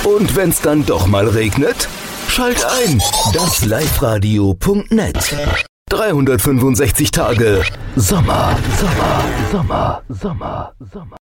Und wenn's dann doch mal regnet? Schalt ein, das liveradio.net. 365 Tage Sommer, Sommer, Sommer, Sommer, Sommer.